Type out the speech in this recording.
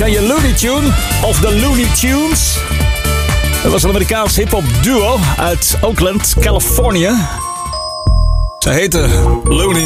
Ken je Looney Tune of de Looney Tunes? Dat was een Amerikaans hip-hop duo uit Oakland, Californië. Ze heten Looney